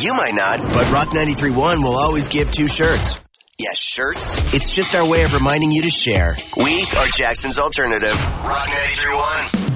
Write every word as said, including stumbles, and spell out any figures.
You might not, but Rock ninety-three point one will always give two shirts. Yeah, shirts. It's just our way of reminding you to share. We are Jackson's alternative. Rock ninety-three point one.